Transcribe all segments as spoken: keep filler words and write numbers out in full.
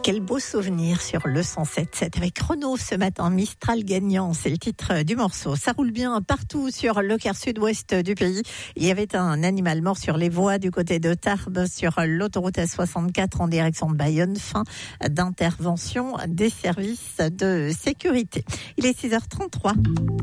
Quel beau souvenir sur le cent sept sept avec Renault ce matin, Mistral gagnant, c'est le titre du morceau. Ça roule bien partout sur le quart sud-ouest du pays. Il y avait un animal mort sur les voies du côté de Tarbes sur l'autoroute A soixante-quatre en direction de Bayonne. Fin d'intervention des services de sécurité. Il est six heures trente-trois.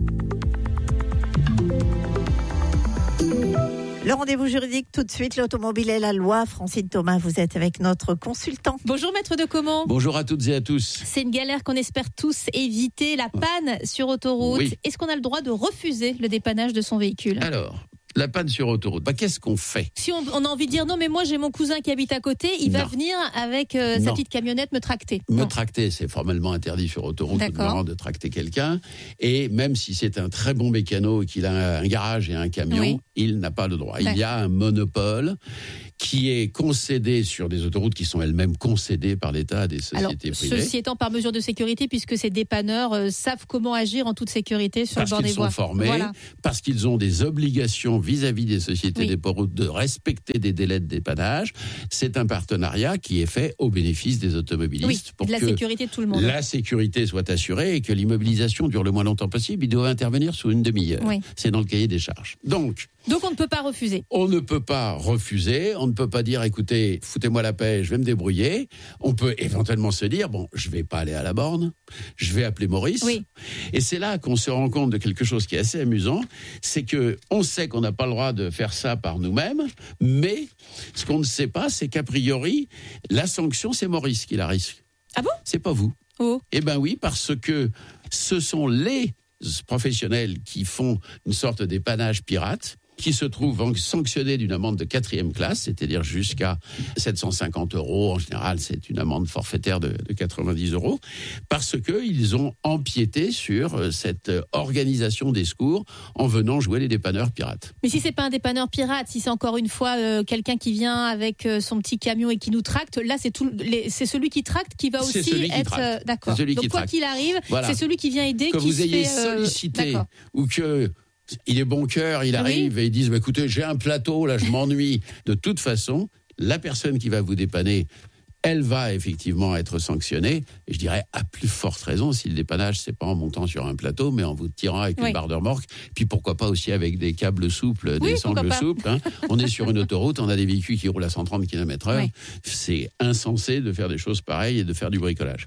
Le rendez-vous juridique tout de suite, l'automobile et la loi. Francine Thomas, vous êtes avec notre consultant. Bonjour maître de Comont. Bonjour à toutes et à tous. C'est une galère qu'on espère tous éviter, la panne sur autoroute. Oui. Est-ce qu'on a le droit de refuser le dépannage de son véhicule ? Alors, la panne sur autoroute, bah, qu'est-ce qu'on fait ? Si on, on a envie de dire non mais moi j'ai mon cousin qui habite à côté, il va Non. venir avec euh, sa Non. petite camionnette me tracter. Me Non. tracter, c'est formellement interdit sur autoroute D'accord. de tracter quelqu'un. Et même si c'est un très bon mécano et qu'il a un garage et un camion, Oui. il n'a pas le droit. D'accord. Il y a un monopole qui est concédé sur des autoroutes qui sont elles-mêmes concédées par l'État à des Alors, sociétés privées. ceci étant par mesure de sécurité, puisque ces dépanneurs euh, savent comment agir en toute sécurité sur Parce le bord qu'ils des voies. sont formés, Voilà. parce qu'ils ont des obligations vis-à-vis des sociétés Oui. des autoroutes de respecter des délais de dépannage. C'est un partenariat qui est fait au bénéfice des automobilistes Oui, pour de la que sécurité de tout le monde. la sécurité soit assurée et que l'immobilisation dure le moins longtemps possible. Ils doivent intervenir sous une demi-heure. Oui. C'est dans le cahier des charges. Donc, Donc on ne peut pas refuser. on ne peut pas refuser, on ne peut pas dire écoutez, foutez-moi la paix, je vais me débrouiller. On peut éventuellement se dire bon, je vais pas aller à la borne, je vais appeler Maurice. Oui. Et c'est là qu'on se rend compte de quelque chose qui est assez amusant, c'est que on sait qu'on n'a pas le droit de faire ça par nous-mêmes, mais ce qu'on ne sait pas, c'est qu'a priori, la sanction, c'est Maurice qui la risque. Ah bon ? C'est pas vous. Oh. Eh ben oui, parce que ce sont les professionnels qui font une sorte dépannage pirate, qui se trouvent sanctionnés d'une amende de quatrième classe, c'est-à-dire jusqu'à sept cent cinquante euros. En général, c'est une amende forfaitaire de, de quatre-vingt-dix euros, parce qu'ils ont empiété sur cette organisation des secours en venant jouer les dépanneurs pirates. Mais si c'est pas un dépanneur pirate, si c'est encore une fois euh, quelqu'un qui vient avec euh, son petit camion et qui nous tracte, là c'est tout, les, c'est celui qui tracte qui va C'est aussi celui qui être tracte. euh, d'accord. C'est celui Donc qui quoi tracte. qu'il arrive, Voilà. c'est celui qui vient aider. Que qui vous se ayez fait, euh, sollicité d'accord. ou que il est bon cœur, il arrive Oui. et ils disent bah, écoutez, j'ai un plateau, là je m'ennuie. De toute façon, la personne qui va vous dépanner, elle va effectivement être sanctionnée. Et je dirais à plus forte raison si le dépannage, c'est pas en montant sur un plateau, mais en vous tirant avec Oui. une barre de remorque. Puis pourquoi pas aussi avec des câbles souples, Oui, des sangles pourquoi pas. souples. Hein. On est sur une autoroute, on a des véhicules qui roulent à cent trente kilomètres heure. Oui. C'est insensé de faire des choses pareilles et de faire du bricolage.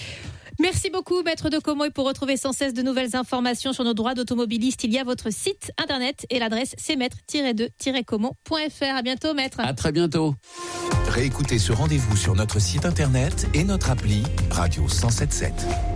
Merci beaucoup, maître de Comont. Et pour retrouver sans cesse de nouvelles informations sur nos droits d'automobiliste, il y a votre site internet et l'adresse c'est maître tiret deux tiret comont point f r. À bientôt, maître. À très bientôt. Réécoutez ce rendez-vous sur notre site internet et notre appli Radio cent sept sept.